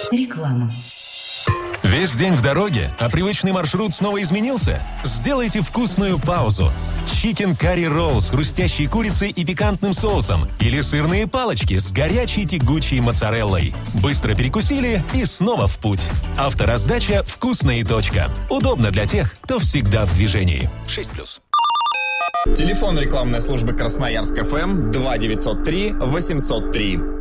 Реклама. Весь день в дороге, а привычный маршрут снова изменился? Сделайте вкусную паузу. Chicken Curry Roll с хрустящей курицей и пикантным соусом. Или сырные палочки с горячей тягучей моцареллой. Быстро перекусили и снова в путь. Автораздача «Вкусно и точка». Удобно для тех, кто всегда в движении. 6+. Телефон рекламной службы Красноярск ФМ 2903 803.